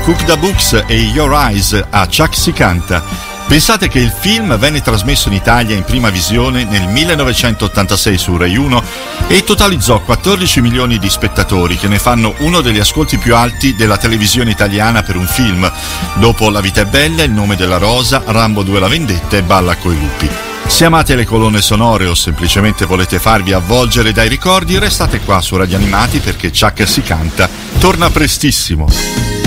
Cook the Books e Your Eyes a Chuck Si Canta. Pensate che il film venne trasmesso in Italia in prima visione nel 1986 su Rai 1 e totalizzò 14 milioni di spettatori, che ne fanno uno degli ascolti più alti della televisione italiana per un film, dopo La vita è bella, Il nome della rosa, Rambo 2 la vendetta e Balla coi lupi. Se amate le colonne sonore o semplicemente volete farvi avvolgere dai ricordi, restate qua su Radio Animati perché Chuck Si Canta torna prestissimo.